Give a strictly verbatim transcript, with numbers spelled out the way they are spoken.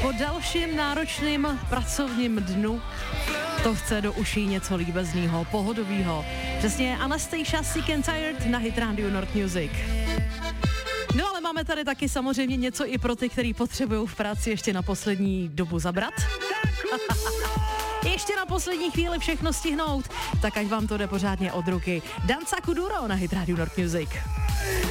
Po dalším náročným pracovním dnu to chce do uší něco líbeznýho, pohodovýho. Přesně Anastasia Sick and Tired na Hit Radio North Music. No ale máme tady taky samozřejmě něco i pro ty, kteří potřebují v práci ještě na poslední dobu zabrat. Ještě na poslední chvíli všechno stihnout, tak ať vám to jde pořádně od ruky. Danza Kuduro na Hit Radio North Music.